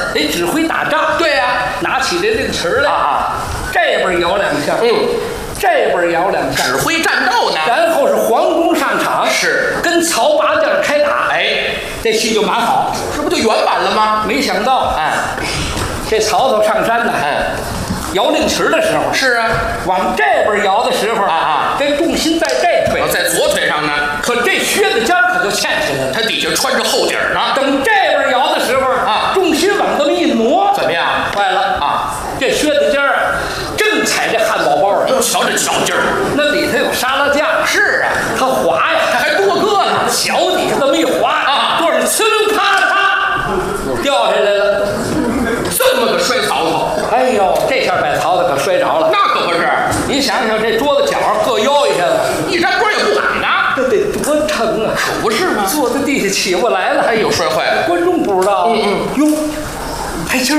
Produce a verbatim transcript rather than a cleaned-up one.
得指挥打仗。 对呀、啊， 拿起这令旗来啊， 这边摇两下， 嗯， 这边摇两下， 指挥战斗呢。 然后是黄忠上场， 是跟曹八将开打。 哎， 这戏就蛮好， 这不就圆满了吗？ 没想到， 哎， 这曹操上山呢， 嗯， 摇令旗的时候， 是啊， 往这边摇的时候啊啊， 这重心在这腿， 在左腿上呢。 可这靴子尖可就欠起来了， 他底下穿着厚底儿呢。 等这边摇的时候啊， 重心往这么一挪， 怎么样？ 坏了啊！ 这靴子尖儿正踩这汉堡包上， 瞧这巧劲儿， 那里头有沙拉酱。 是啊， 它滑呀， 它还多个呢。 脚底下这么一滑啊， 多少呲溜啪嚓掉下来了， 这么个摔曹操。 哎呦，这下把曹操可摔着了。 那可不是， 你想想，这桌子角上各腰一下子， 一沾锅也不敢呢。 这得多沉啊！ 可不是吗？ 坐在地下起不来了。 哎呦，摔坏